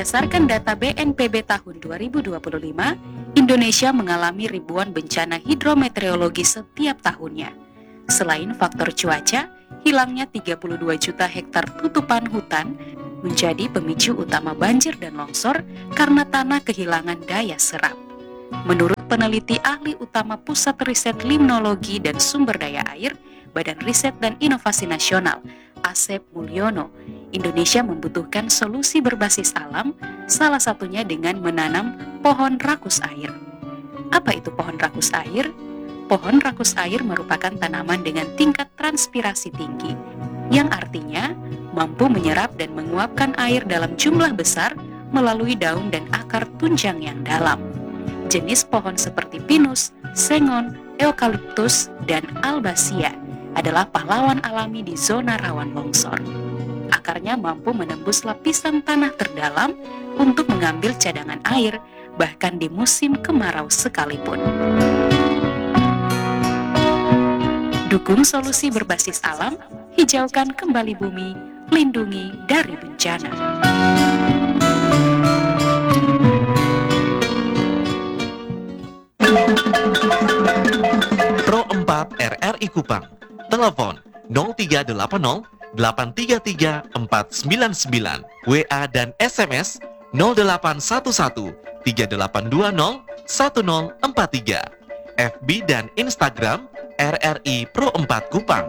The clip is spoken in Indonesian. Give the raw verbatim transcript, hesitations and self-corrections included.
Berdasarkan data B N P B tahun dua ribu dua puluh lima, Indonesia mengalami ribuan bencana hidrometeorologi setiap tahunnya. Selain faktor cuaca, hilangnya tiga puluh dua juta hektar tutupan hutan menjadi pemicu utama banjir dan longsor karena tanah kehilangan daya serap. Menurut peneliti ahli utama Pusat Riset Limnologi dan Sumber Daya Air, Badan Riset dan Inovasi Nasional, Asep Mulyono, Indonesia membutuhkan solusi berbasis alam, salah satunya dengan menanam pohon rakus air. Apa itu pohon rakus air? Pohon rakus air merupakan tanaman dengan tingkat transpirasi tinggi, yang artinya mampu menyerap dan menguapkan air dalam jumlah besar melalui daun dan akar tunjang yang dalam. Jenis pohon seperti pinus, sengon, eukaliptus, dan albasia adalah pahlawan alami di zona rawan longsor. Akarnya mampu menembus lapisan tanah terdalam untuk mengambil cadangan air, bahkan di musim kemarau sekalipun. Dukung solusi berbasis alam, hijaukan kembali bumi, lindungi dari bencana. Pro empat R R I Kupang. Telepon nol tiga delapan nol delapan tiga tiga empat sembilan sembilan, W A dan S M S nol delapan satu satu tiga delapan dua nol satu nol empat tiga, F B dan Instagram R R I Pro empat Kupang.